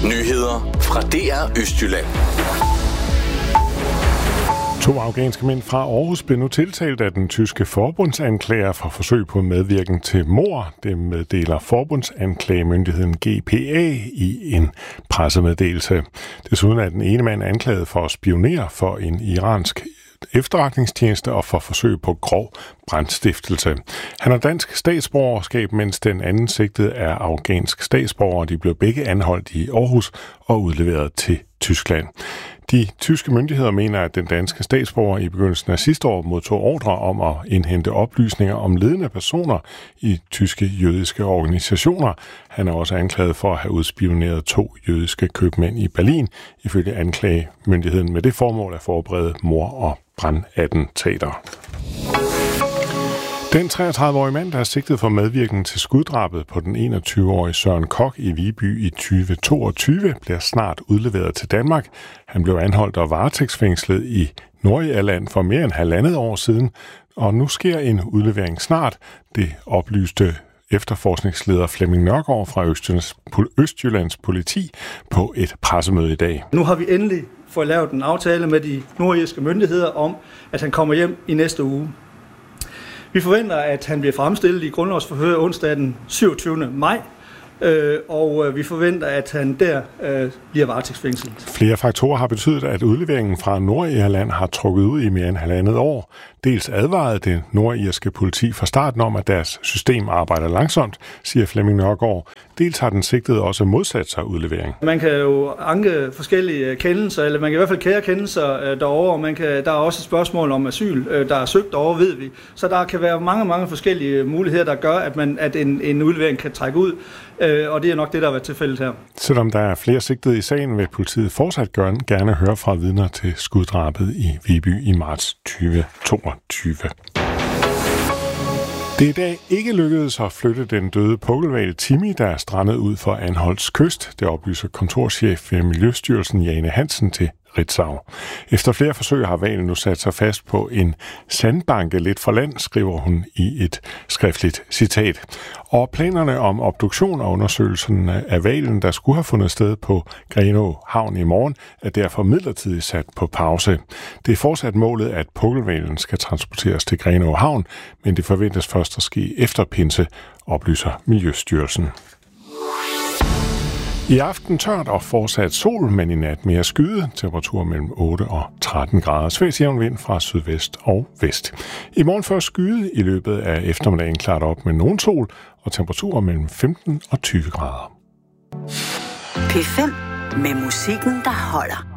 Nyheder fra DR Østjylland. 2 afghanske mænd fra Aarhus blev nu tiltalt af den tyske forbundsanklager for forsøg på medvirken til mord. Det meddeler forbundsanklagemyndigheden GPA i en pressemeddelelse. Desuden er den ene mand anklaget for at spionere for en iransk efterretningstjeneste og for forsøg på grov brandstiftelse. Han har dansk statsborgerskab, mens den anden sigtede er afghansk statsborger. De blev begge anholdt i Aarhus og udleveret til Tyskland. De tyske myndigheder mener, at den danske statsborger i begyndelsen af sidste år modtog ordre om at indhente oplysninger om ledende personer i tyske jødiske organisationer. Han er også anklaget for at have udspioneret 2 jødiske købmænd i Berlin, ifølge anklagemyndigheden med det formål at forberede mord- og brandattentater. Den 33-årige mand, der er sigtet for medvirken til skuddrabet på den 21-årige Søren Kok i Viby i 2022, bliver snart udleveret til Danmark. Han blev anholdt og varetægtsfængslet i Nordirland for mere end 1,5 år siden, og nu sker en udlevering snart. Det oplyste efterforskningsleder Flemming Nørgaard fra Østjyllands politi på et pressemøde i dag. Nu har vi endelig fået lavet en aftale med de nordirske myndigheder om, at han kommer hjem i næste uge. Vi forventer, at han bliver fremstillet i grundlovsforhør onsdag den 27. maj, og vi forventer, at han der bliver varetægtsfængslet. Flere faktorer har betydet, at udleveringen fra Nordirland har trukket ud i mere end 1,5 år. Dels advarede det nordirske politi fra starten om, at deres system arbejder langsomt, siger Flemming Nørgaard. Dels har den sigtede også modsat sig udlevering. Man kan jo anke forskellige kendelser, eller man kan i hvert fald kære kendelser derovre. Der er også et spørgsmål om asyl, der er søgt derovre, ved vi. Så der kan være mange forskellige muligheder, der gør, at en udlevering kan trække ud. Og det er nok det, der har været tilfældet her. Selvom der er flere sigtede i sagen, vil politiet fortsat gerne høre fra vidner til skuddrabet i Viby i marts 2022. Det er i dag ikke lykkedes at flytte den døde pukkelhval Timmy, der er strandet ud for Anholts kyst. Det oplyser kontorchef ved Miljøstyrelsen Jane Hansen til Ritzau. Efter flere forsøg har hvalen nu sat sig fast på en sandbanke lidt fra land, skriver hun i et skriftligt citat. Og planerne om obduktion og undersøgelsen af hvalen, der skulle have fundet sted på Grenaa Havn i morgen, er derfor midlertidigt sat på pause. Det er fortsat målet, at pukkelhvalen skal transporteres til Grenaa Havn, men det forventes først at ske efter pinse, oplyser Miljøstyrelsen. I aften tørt og fortsat sol, men i nat mere skyde. Temperatur mellem 8 og 13 grader. Svag jævn vind fra sydvest og vest. I morgen først skyde, i løbet af eftermiddagen klart op med nogen sol og temperaturer mellem 15 og 20 grader. P5 med musikken, der holder.